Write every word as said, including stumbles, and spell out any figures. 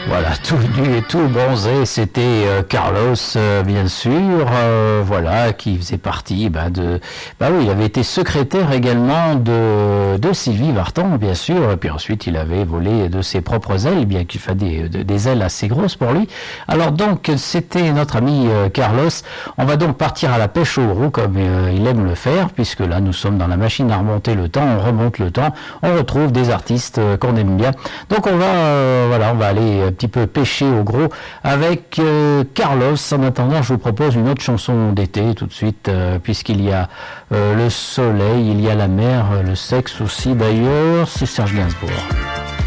Voilà, tout nu et tout bronzé, c'était euh, Carlos, euh, bien sûr, euh, voilà, qui faisait partie bah, de... Bah oui, il avait été secrétaire également de, de Sylvie Vartan, bien sûr, et puis ensuite il avait volé de ses propres ailes, bien qu'il fasse des, des ailes assez grosses pour lui. Alors donc, c'était notre ami euh, Carlos. On va donc partir à la pêche aux roues, comme euh, il aime le faire, puisque là, nous sommes dans la machine à remonter le temps, on remonte le temps, on retrouve des artistes euh, qu'on aime bien. Donc on va, euh, voilà, on va aller un petit peu pêcher au gros avec euh, Carlos. En attendant, je vous propose une autre chanson d'été tout de suite, euh, puisqu'il y a euh, le soleil, il y a la mer, le sexe aussi d'ailleurs, c'est Serge Gainsbourg.